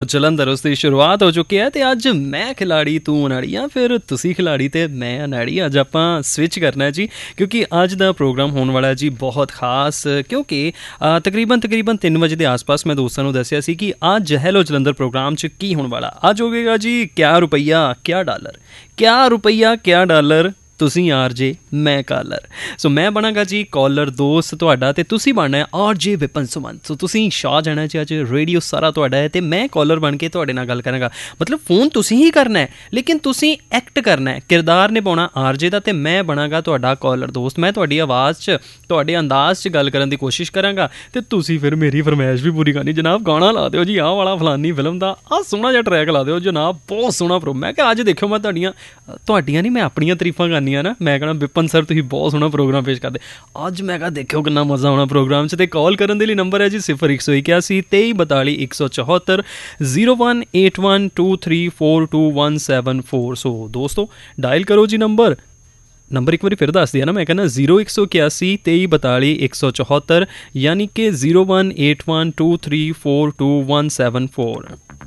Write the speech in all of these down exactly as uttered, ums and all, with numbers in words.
ਜਲੰਧਰ ਉਸ ਦੀ ਸ਼ੁਰੂਆਤ ਹੋ ਚੁੱਕੀ ਹੈ ਤੇ ਅੱਜ ਮੈਂ ਖਿਲਾੜੀ ਤੂੰ ਅਨਾੜੀ ਜਾਂ ਫਿਰ ਤੁਸੀਂ ਖਿਲਾੜੀ ਤੇ ਮੈਂ ਅਨਾੜੀ। ਅੱਜ ਆਪਾਂ ਸਵਿਚ ਕਰਨਾ ਜੀ ਕਿਉਂਕਿ ਅੱਜ ਦਾ ਪ੍ਰੋਗਰਾਮ ਹੋਣ ਵਾਲਾ ਜੀ ਬਹੁਤ ਖਾਸ, ਕਿਉਂਕਿ ਤਕਰੀਬਨ ਤਕਰੀਬਨ ਤਿੰਨ ਵਜੇ ਦੇ ਆਸ-ਪਾਸ ਮੈਂ ਦੋਸਤਾਂ ਨੂੰ ਦੱਸਿਆ ਸੀ ਕਿ ਅੱਜ ਹੈਲੋ ਜਲੰਧਰ ਪ੍ਰੋਗਰਾਮ 'ਚ ਕੀ ਹੋਣ ਵਾਲਾ। ਅੱਜ ਹੋਵੇਗਾ ਜੀ ਕਿਆ ਰੁਪਈਆ ਕਿਆ ਡਾਲਰ, ਕਿਆ ਰੁਪਈਆ ਕਿਆ ਡਾਲਰ, ਤੁਸੀਂ ਆਰ ਜੇ ਮੈਂ ਕਾਲਰ। ਸੋ ਮੈਂ ਬਣਾਂਗਾ ਜੀ ਕਾਲਰ ਦੋਸਤ ਤੁਹਾਡਾ ਅਤੇ ਤੁਸੀਂ ਬਣਨਾ ਆਰ ਜੇ ਵਿਪਨ ਸੁਮਨ। ਸੋ ਤੁਸੀਂ ਸ਼ਾਹ ਜਾਣਾ ਜੀ, ਅੱਜ ਰੇਡੀਓ ਸਾਰਾ ਤੁਹਾਡਾ ਹੈ ਅਤੇ ਮੈਂ ਕਾਲਰ ਬਣ ਕੇ ਤੁਹਾਡੇ ਨਾਲ ਗੱਲ ਕਰਾਂਗਾ। ਮਤਲਬ ਫੋਨ ਤੁਸੀਂ ਹੀ ਕਰਨਾ ਹੈ ਲੇਕਿਨ ਤੁਸੀਂ ਐਕਟ ਕਰਨਾ ਹੈ, ਕਿਰਦਾਰ ਨਿਭਾਉਣਾ ਆਰ ਜੇ ਦਾ, ਅਤੇ ਮੈਂ ਬਣਾਂਗਾ ਤੁਹਾਡਾ ਕਾਲਰ ਦੋਸਤ। ਮੈਂ ਤੁਹਾਡੀ ਆਵਾਜ਼ 'ਚ ਤੁਹਾਡੇ ਅੰਦਾਜ਼ 'ਚ ਗੱਲ ਕਰਨ ਦੀ ਕੋਸ਼ਿਸ਼ ਕਰਾਂਗਾ ਅਤੇ ਤੁਸੀਂ ਫਿਰ ਮੇਰੀ ਫਰਮਾਇਸ਼ ਵੀ ਪੂਰੀ ਕਰਨੀ। ਜਨਾਬ ਗਾਣਾ ਲਾ ਦਿਓ ਜੀ ਆਹ ਵਾਲਾ ਫਲਾਨੀ ਫਿਲਮ ਦਾ, ਆਹ ਸੋਹਣਾ ਜਿਹਾ ਟਰੈਕ ਲਾ ਦਿਓ ਜਨਾਬ, ਬਹੁਤ ਸੋਹਣਾ ਪ੍ਰੋ। ਮੈਂ ਕਿਹਾ ਅੱਜ ਦੇਖਿਓ ਮੈਂ ਤੁਹਾਡੀਆਂ ਤੁਹਾਡੀਆਂ ਨਹੀਂ ਮੈਂ ਆਪਣੀਆਂ ਤਾਰੀਫਾਂ ਕਰਨੀਆਂ ਨਾ। ਮੈਂ ਕਹਿਣਾ ਵਿਪਨ ਸਰ ਤੁਸੀਂ ਬਹੁਤ ਸੋਹਣਾ ਪ੍ਰੋਗਰਾਮ ਪੇਸ਼ ਕਰਦੇ ਅੱਜ। ਮੈਂ ਕਿਹਾ ਦੇਖਿਓ ਕਿੰਨਾ ਮਜ਼ਾ ਆਉਣਾ ਪ੍ਰੋਗਰਾਮ 'ਚ। ਅਤੇ ਕਾਲ ਕਰਨ ਦੇ ਲਈ ਨੰਬਰ ਹੈ ਜੀ ਸਿਫਰ ਇੱਕ ਸੌ ਇਕਿਆਸੀ ਤੇਈ ਬਤਾਲੀ ਇੱਕ ਸੌ ਚੌਹੱਤਰ zero one eight one two three four two one seven four. ਸੋ ਦੋਸਤੋ ਡਾਇਲ ਕਰੋ ਜੀ ਨੰਬਰ ਨੰਬਰ ਇੱਕ ਵਾਰੀ ਫਿਰ ਦੱਸ ਦਿਆ ਨਾ, ਮੈਂ ਕਹਿੰਦਾ ਜ਼ੀਰੋ ਇੱਕ ਸੌ ਇਕਿਆਸੀ ਤੇਈ ਬਤਾਲੀ ਇੱਕ ਸੌ ਚੌਹੱਤਰ ਯਾਨੀ ਕਿ zero one eight one two three four two one seven four.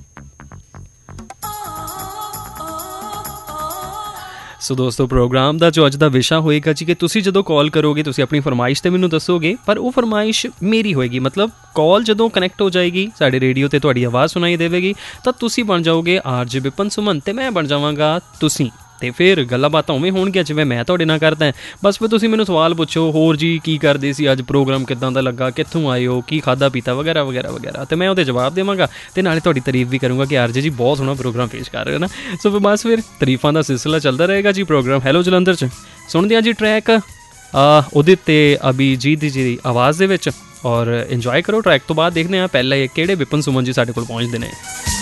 ਸੋ ਦੋਸਤੋ ਪ੍ਰੋਗਰਾਮ ਦਾ ਜੋ ਅੱਜ ਦਾ ਵਿਸ਼ਾ ਹੋਏਗਾ ਜੀ ਕਿ ਤੁਸੀਂ ਜਦੋਂ ਕਾਲ ਕਰੋਗੇ ਤੁਸੀਂ ਆਪਣੀ ਫਰਮਾਇਸ਼ 'ਤੇ ਮੈਨੂੰ ਦੱਸੋਗੇ, ਪਰ ਉਹ ਫਰਮਾਇਸ਼ ਮੇਰੀ ਹੋਏਗੀ। ਮਤਲਬ ਕਾਲ ਜਦੋਂ ਕਨੈਕਟ ਹੋ ਜਾਏਗੀ ਸਾਡੇ ਰੇਡੀਓ 'ਤੇ ਤੁਹਾਡੀ ਆਵਾਜ਼ ਸੁਣਾਈ ਦੇਵੇਗੀ ਤਾਂ ਤੁਸੀਂ ਬਣ ਜਾਓਗੇ ਆਰ ਜੇ ਵਿਪਨ ਸੁਮਨ ਅਤੇ ਮੈਂ ਬਣ ਜਾਵਾਂਗਾ ਤੁਸੀਂ। ਅਤੇ ਫਿਰ ਗੱਲਾਂ ਬਾਤਾਂ ਉਵੇਂ ਹੋਣਗੀਆਂ ਜਿਵੇਂ ਮੈਂ ਤੁਹਾਡੇ ਨਾਲ ਕਰਦਾ। ਬਸ ਫਿਰ ਤੁਸੀਂ ਮੈਨੂੰ ਸਵਾਲ ਪੁੱਛੋ, ਹੋਰ ਜੀ ਕੀ ਕਰਦੇ ਸੀ ਅੱਜ, ਪ੍ਰੋਗਰਾਮ ਕਿੱਦਾਂ ਦਾ ਲੱਗਾ, ਕਿੱਥੋਂ ਆਏ ਹੋ, ਕੀ ਖਾਧਾ ਪੀਤਾ ਵਗੈਰਾ ਵਗੈਰਾ ਵਗੈਰਾ, ਅਤੇ ਮੈਂ ਉਹਦੇ ਜਵਾਬ ਦੇਵਾਂਗਾ ਅਤੇ ਨਾਲੇ ਤੁਹਾਡੀ ਤਾਰੀਫ ਵੀ ਕਰੂੰਗਾ ਕਿ ਆਰ ਜੇ ਜੀ ਬਹੁਤ ਸੋਹਣਾ ਪ੍ਰੋਗਰਾਮ ਪੇਸ਼ ਕਰ ਰਹੇ ਹੋ ਨਾ। ਸੋ ਫਿਰ ਬਸ ਫਿਰ ਤਾਰੀਫਾਂ ਦਾ ਸਿਲਸਿਲਾ ਚੱਲਦਾ ਰਹੇਗਾ ਜੀ ਪ੍ਰੋਗਰਾਮ ਹੈਲੋ ਜਲੰਧਰ 'ਚ। ਸੁਣਦੇ ਹਾਂ ਜੀ ਟਰੈਕ ਉਹਦੇ ਉੱਤੇ ਅਭਿਜੀਤ ਜੀ ਦੀ ਆਵਾਜ਼ ਦੇ ਵਿੱਚ, ਔਰ ਇੰਜੋਏ ਕਰੋ ਟਰੈਕ ਤੋਂ ਬਾਅਦ ਦੇਖਦੇ ਹਾਂ ਪਹਿਲਾਂ ਕਿਹੜੇ ਵਿਪਨ ਸੁਮਨ ਜੀ ਸਾਡੇ ਕੋਲ ਪਹੁੰਚਦੇ ਨੇ।